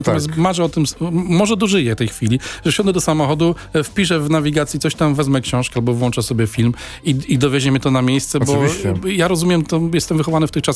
Natomiast marzę o tym, może dożyję tej chwili, że siądę do samochodu, wpiszę w nawigacji coś tam, wezmę książkę albo włączę sobie film i dowiezie mnie to na miejsce, Oczywiście. bo ja rozumiem, to jestem wychowany w tych czasach,